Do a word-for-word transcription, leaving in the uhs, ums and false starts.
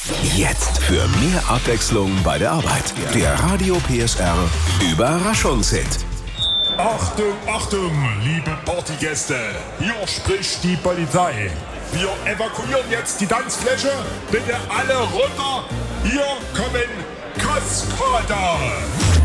Jetzt für mehr Abwechslung bei der Arbeit. Der Radio P S R Überraschungshit. Achtung, Achtung, liebe Partygäste. Hier spricht die Polizei. Wir evakuieren jetzt die Tanzfläche. Bitte alle runter. Hier kommen Kaskader.